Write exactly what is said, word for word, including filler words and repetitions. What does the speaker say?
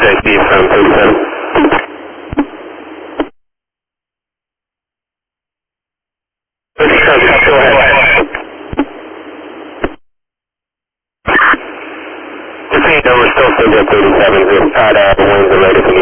safety from thirty-seven. Go ahead. Just so you know, we're still single thirty-seven, just out of winds and latest